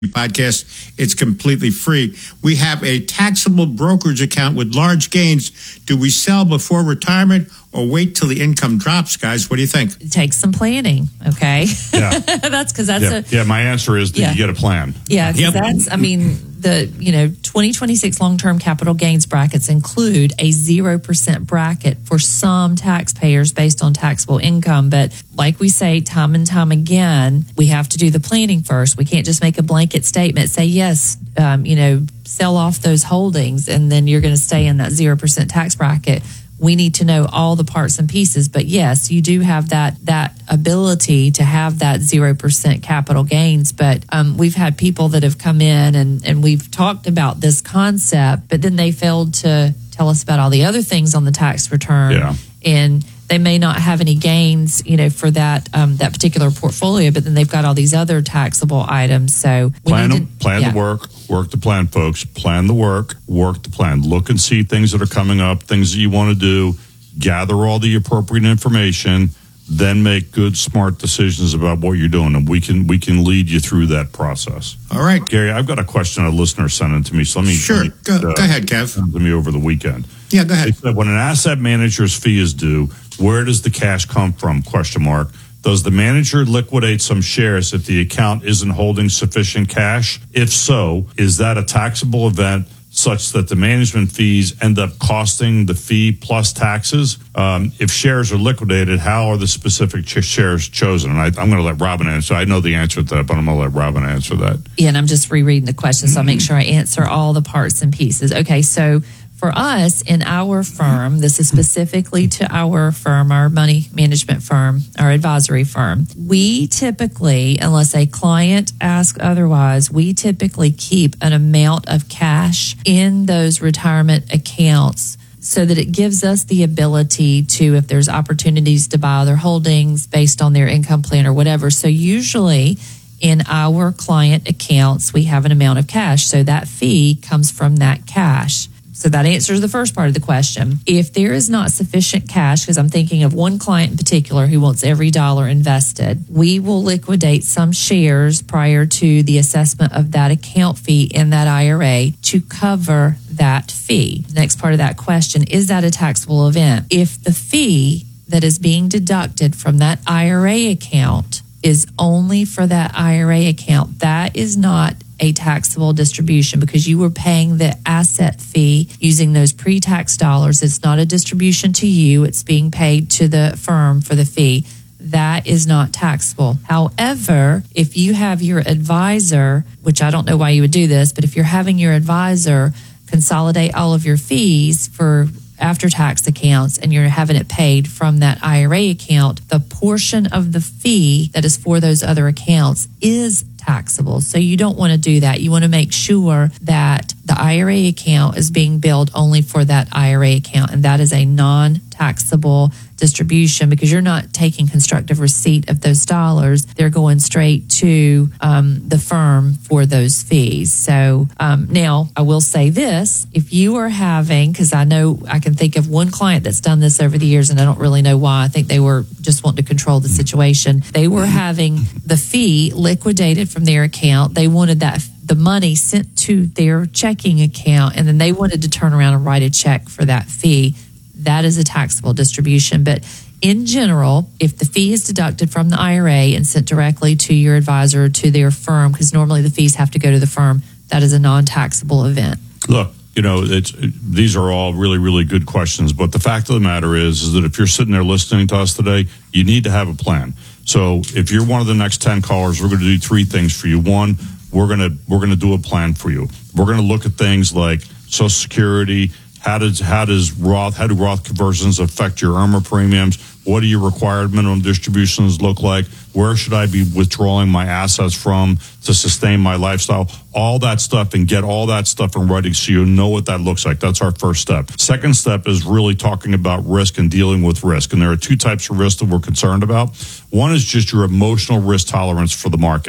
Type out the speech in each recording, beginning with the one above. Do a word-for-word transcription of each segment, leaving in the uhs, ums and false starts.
podcast. It's completely free. We have a taxable brokerage account with large gains. Do we sell before retirement or wait till the income drops, guys? What do you think? It takes some planning, okay? Yeah. that's because that's yeah. a... Yeah, my answer is that yeah. you get a plan. Yeah, because Yep. that's, I mean, the, you know, twenty twenty-six long-term capital gains brackets include a zero percent bracket for some taxpayers based on taxable income. But like we say time and time again, we have to do the planning first. We can't just make a blanket statement, say, yes, um, you know, sell off those holdings, and then you're going to stay in that zero percent tax bracket. We need to know all the parts and pieces. But yes, you do have that that ability to have that zero percent capital gains. But um, we've had people that have come in and, and we've talked about this concept, but then they failed to tell us about all the other things on the tax return. Yeah. And they may not have any gains, you know, for that um, that particular portfolio, but then they've got all these other taxable items. So we Plan, need to, to, plan yeah. the work, work the plan, folks. Plan the work, work the plan. Look and see things that are coming up, things that you want to do. Gather all the appropriate information, then make good, smart decisions about what you're doing, and we can we can lead you through that process. All right. Gary, I've got a question a listener sent in to me. So let me Sure. let me, Go, uh, go ahead, Kev. send it to me over the weekend. Yeah, go ahead. They said, when an asset manager's fee is due, where does the cash come from? Question mark. Does the manager liquidate some shares if the account isn't holding sufficient cash? If so, is that a taxable event such that the management fees end up costing the fee plus taxes? Um, if shares are liquidated, how are the specific ch- shares chosen? And I, I'm going to let Robin answer. I know the answer to that, but I'm going to let Robin answer that. Yeah, and I'm just rereading the question, so I'll make sure I answer all the parts and pieces. Okay, so for us in our firm, this is specifically to our firm, our money management firm, our advisory firm. We typically, unless a client asks otherwise, we typically keep an amount of cash in those retirement accounts so that it gives us the ability to, if there's opportunities to buy other holdings based on their income plan or whatever. So usually in our client accounts, we have an amount of cash. So that fee comes from that cash. So that answers the first part of the question. If there is not sufficient cash, because I'm thinking of one client in particular who wants every dollar invested, we will liquidate some shares prior to the assessment of that account fee in that I R A to cover that fee. The next part of that question, is that a taxable event? If the fee that is being deducted from that I R A account is only for that I R A account, that is not a taxable distribution because you were paying the asset fee using those pre-tax dollars. It's not a distribution to you. It's being paid to the firm for the fee. That is not taxable. However, if you have your advisor, which I don't know why you would do this, but if you're having your advisor consolidate all of your fees for after-tax accounts and you're having it paid from that I R A account, the portion of the fee that is for those other accounts is taxable. So you don't want to do that. You want to make sure that the I R A account is being billed only for that I R A account, and that is a non-taxable distribution because you're not taking constructive receipt of those dollars. They're going straight to um, the firm for those fees. So um, now I will say this, if you are having, because I know I can think of one client that's done this over the years and I don't really know why. I think they were just wanting to control the situation. They were having the fee liquidated from their account. They wanted that the money sent to their checking account, and then they wanted to turn around and write a check for that fee. That is a taxable distribution. But in general, if the fee is deducted from the I R A and sent directly to your advisor or to their firm, because normally the fees have to go to the firm, that is a non-taxable event. Look, you know, it's these are all really, really good questions. But the fact of the matter is, is that if you're sitting there listening to us today, you need to have a plan. So if you're one of the next ten callers, we're going to do three things for you. One, we're going to we're going to do a plan for you. We're going to look at things like Social Security. How does how does Roth how do Roth conversions affect your I R M A premiums? What do your required minimum distributions look like? Where should I be withdrawing my assets from to sustain my lifestyle? All that stuff, and get all that stuff in writing so you know what that looks like. That's our first step. Second step is really talking about risk and dealing with risk. And there are two types of risk that we're concerned about. One is just your emotional risk tolerance for the market.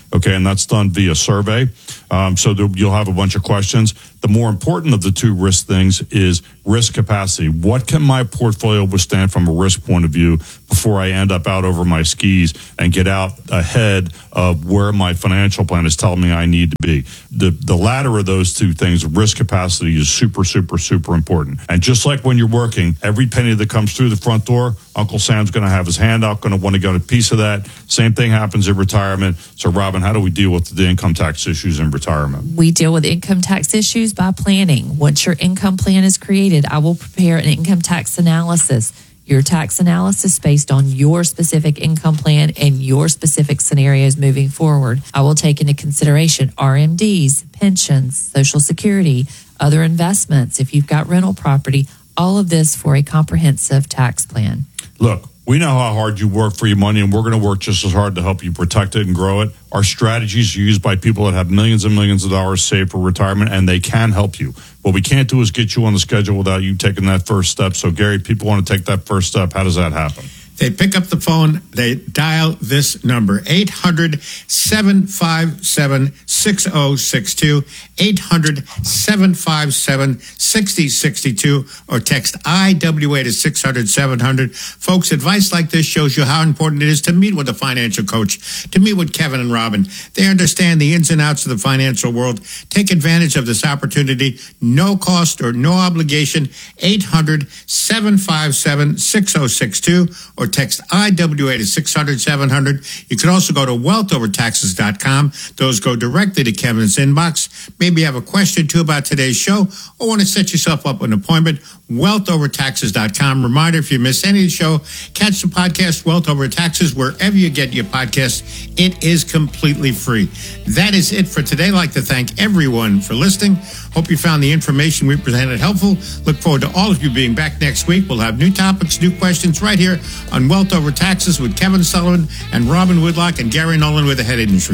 Okay, and that's done via survey. Um, so there, you'll have a bunch of questions. The more important of the two risk things is risk capacity. What can my portfolio withstand from a risk point of view before I end up out over my skis and get out ahead of where my financial plan is telling me I need to be? The the latter of those two things, risk capacity, is super, super, super important. And just like when you're working, every penny that comes through the front door, Uncle Sam's going to have his hand out, going to want to get a piece of that. Same thing happens in retirement. So, Robin, how do we deal with the income tax issues in retirement? We deal with income tax issues by planning. Once your income plan is created, I will prepare an income tax analysis. Your tax analysis based on your specific income plan and your specific scenarios moving forward. I will take into consideration R M Ds, pensions, Social Security, other investments, if you've got rental property, all of this for a comprehensive tax plan. Look, we know how hard you work for your money, and we're going to work just as hard to help you protect it and grow it. Our strategies are used by people that have millions and millions of dollars saved for retirement, and they can help you. What we can't do is get you on the schedule without you taking that first step. So, Gary, people want to take that first step. How does that happen? They pick up the phone, they dial this number, eight hundred, seven five seven, six oh six two, eight hundred, seven five seven, six oh six two, or text I W A to six hundred, seven hundred. Folks, advice like this shows you how important it is to meet with a financial coach, to meet with Kevin and Robin. They understand the ins and outs of the financial world. Take advantage of this opportunity. No cost or no obligation. eight hundred, seven five seven, six oh six two, or text I W A to six hundred, seven hundred. You can also go to wealth over taxes dot com. Those go directly to Kevin's inbox. Maybe you have a question, too, about today's show or want to set yourself up an appointment. wealth over taxes dot com. Reminder, if you miss any of the show, catch the podcast Wealth Over Taxes wherever you get your podcasts. It is completely free. That is it for today. I'd like to thank everyone for listening. Hope you found the information we presented helpful. Look forward to all of you being back next week. We'll have new topics, new questions right here on Wealth Over Taxes with Kevin Sullivan and Robin Woodlock and Gary Nolan with the Head Industry.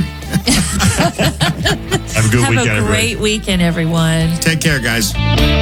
Have a good Have weekend, a everybody. great weekend, everyone. Take care, guys.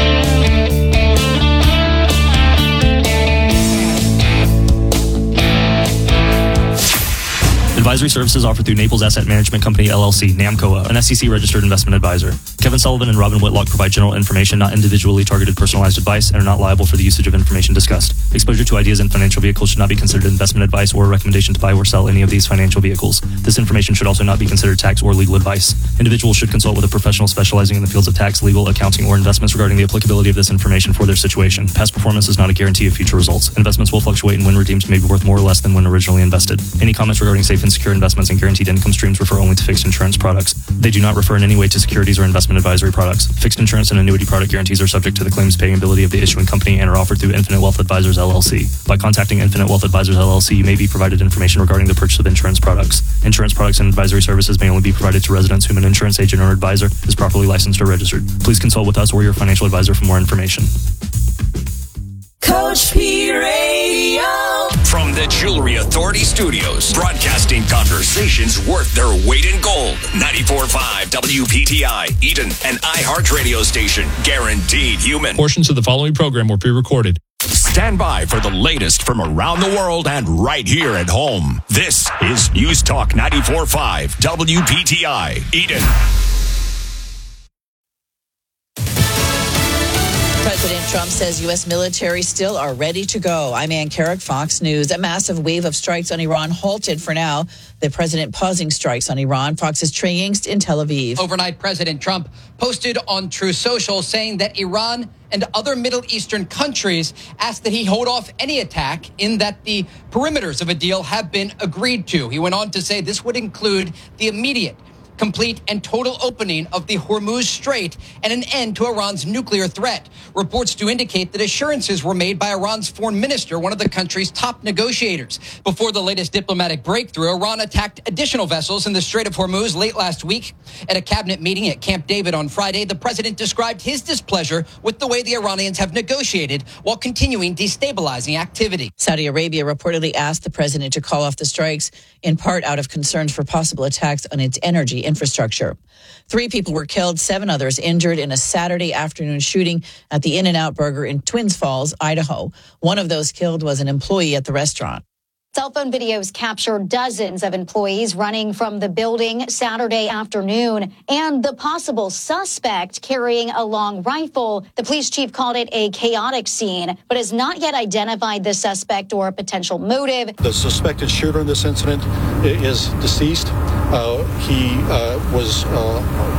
Advisory services offered through Naples Asset Management Company, L L C, NAMCOA, an S E C-registered investment advisor. Kevin Sullivan and Robin Whitlock provide general information, not individually targeted personalized advice, and are not liable for the usage of information discussed. Exposure to ideas and financial vehicles should not be considered investment advice or a recommendation to buy or sell any of these financial vehicles. This information should also not be considered tax or legal advice. Individuals should consult with a professional specializing in the fields of tax, legal, accounting, or investments regarding the applicability of this information for their situation. Past performance is not a guarantee of future results. Investments will fluctuate, and when redeemed may be worth more or less than when originally invested. Any comments regarding safe and secure investments and guaranteed income streams refer only to fixed insurance products. They do not refer in any way to securities or investment advisory products. Fixed insurance and annuity product guarantees are subject to the claims paying ability of the issuing company and are offered through Infinite Wealth Advisors, L L C. By contacting Infinite Wealth Advisors, L L C, you may be provided information regarding the purchase of insurance products. Insurance products and advisory services may only be provided to residents whom an insurance agent or advisor is properly licensed or registered. Please consult with us or your financial advisor for more information. Coach P Radio. From the Jewelry Authority Studios, broadcasting conversations worth their weight in gold. ninety-four point five W P T I, Eden, an iHeart radio station. Guaranteed human. Portions of the following program were pre-recorded. Stand by for the latest from around the world and right here at home. This is News Talk ninety-four point five W P T I, Eden. President Trump says U S military still are ready to go. I'm Ann Carrick, Fox News. A massive wave of strikes on Iran halted for now. The president pausing strikes on Iran. Fox's Trey Yingst in Tel Aviv. Overnight, President Trump posted on True Social saying that Iran and other Middle Eastern countries asked that he hold off any attack, in that the perimeters of a deal have been agreed to. He went on to say this would include the immediate, complete and total opening of the Hormuz Strait and an end to Iran's nuclear threat. Reports do indicate that assurances were made by Iran's foreign minister, one of the country's top negotiators. Before the latest diplomatic breakthrough, Iran attacked additional vessels in the Strait of Hormuz late last week. At a cabinet meeting at Camp David on Friday, the president described his displeasure with the way the Iranians have negotiated while continuing destabilizing activity. Saudi Arabia reportedly asked the president to call off the strikes, in part out of concerns for possible attacks on its energy infrastructure. Three people were killed, seven others injured in a Saturday afternoon shooting at the In-N-Out Burger in Twins Falls, Idaho. One of those killed was an employee at the restaurant. Cell phone videos captured dozens of employees running from the building Saturday afternoon and the possible suspect carrying a long rifle. The police chief called it a chaotic scene, but has not yet identified the suspect or potential motive. The suspected shooter in this incident is deceased. Uh, he uh, was uh,